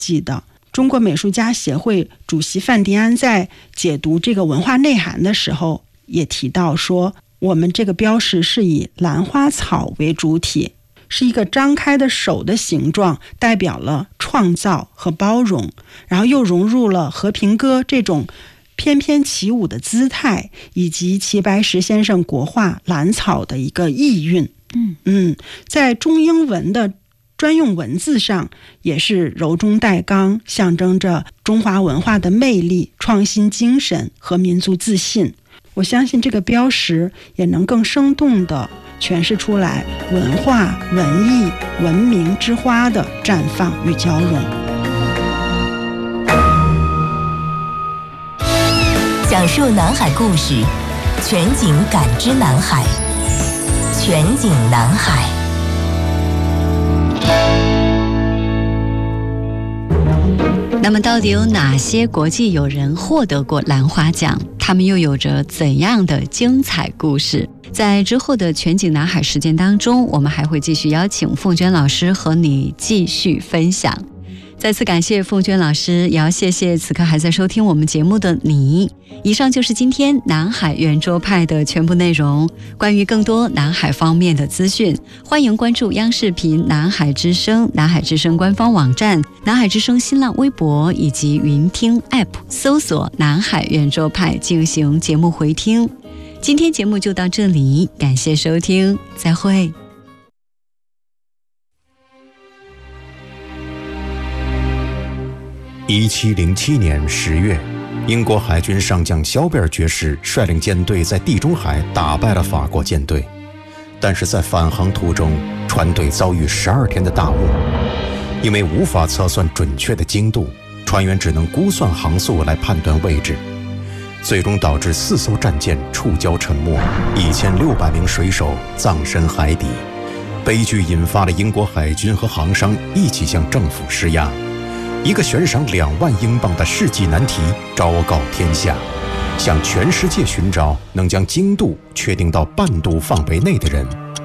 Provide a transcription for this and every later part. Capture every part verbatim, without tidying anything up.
记的。中国美术家协会主席范迪安在解读这个文化内涵的时候也提到说，我们这个标识是以兰花草为主体，是一个张开的手的形状，代表了创造和包容，然后又融入了和平鸽这种翩翩起舞的姿态，以及齐白石先生国画兰草的一个意蕴。嗯嗯，在中英文的专用文字上也是柔中带刚，象征着中华文化的魅力、创新精神和民族自信。我相信这个标识也能更生动地诠释出来文化、文艺、文明之花的绽放与交融。 讲述南海故事，全景感知南海，全景南海。 那么到底有哪些国际友人获得过兰花奖？他们又有着怎样的精彩故事？在之后的全景南海时间当中，我们还会继续邀请凤娟老师和你继续分享。再次感谢凤娟老师，也要谢谢此刻还在收听我们节目的你。以上就是今天南海圆桌派的全部内容。关于更多南海方面的资讯，欢迎关注央视频南海之声、南海之声官方网站、南海之声新浪微博以及云听 App， 搜索南海圆桌派进行节目回听。今天节目就到这里，感谢收听，再会。 一七零七年十月，英国海军上将肖贝尔爵士率领舰队在地中海打败了法国舰队，但是在返航途中，船队遭遇十二天的大雾，因为无法测算准确的精度，船员只能估算航速来判断位置，最终导致四艘战舰触礁沉没，一千六百名水手葬身海底。悲剧引发了英国海军和航商一起向政府施压，一个悬赏两万英镑的世纪难题昭告天下，向全世界寻找能将精度确定到半度范围内的人。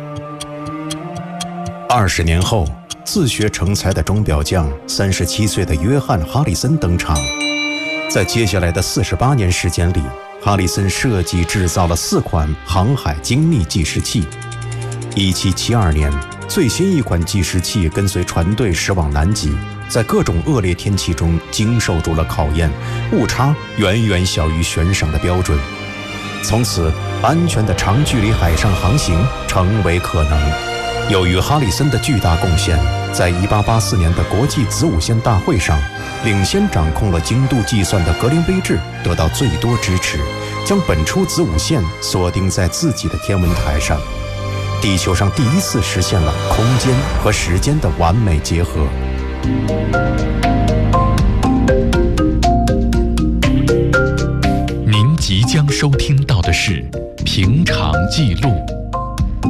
二十年后，自学成才的钟表匠三十七岁的约翰·哈里森登场。在接下来的四十八年时间里，哈里森设计制造了四款航海精密计时器。一七七二年，最新一款计时器跟随船队驶往南极，在各种恶劣天气中经受住了考验，误差远远小于悬赏的标准。从此，安全的长距离海上航行成为可能。由于哈里森的巨大贡献，在一八八四年的国际子午线大会上，领先掌控了精度计算的格林威治得到最多支持，将本初子午线锁定在自己的天文台上。地球上第一次实现了空间和时间的完美结合。 您即将收听到的是《平常记录》。